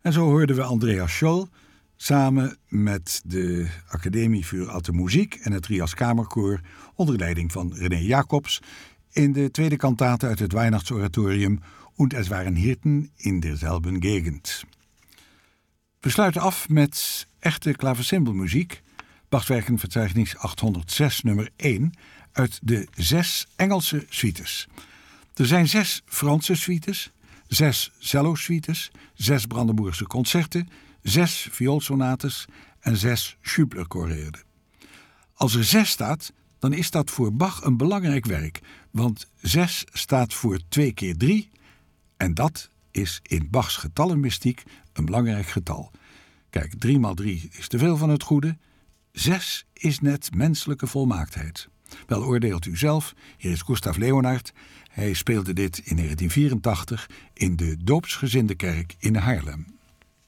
En zo hoorden we Andreas Scholl samen met de Academie für Alte Musik en het Rias Kamerkoor onder leiding van René Jacobs in de tweede kantate uit het Weihnachtsoratorium Und es waren Hirten in derselben Gegend. We sluiten af met echte klaversymbelmuziek, Bachwerkenverzeichnis 806 nummer 1 uit de 6 Engelse suites. Er zijn 6 Franse suites, 6 cello-suites, 6 Brandenburgse concerten, 6 vioolsonates en 6 Schubler-choreerden. Als er 6 staat, dan is dat voor Bach een belangrijk werk, want 6 staat voor 2 keer 3 en dat is in Bachs getallenmystiek een belangrijk getal. Kijk, 3 x 3 is te veel van het goede, 6 is net menselijke volmaaktheid. Wel, oordeelt u zelf, hier is Gustav Leonhard. Hij speelde dit in 1984 in de Doopsgezindenkerk in Haarlem.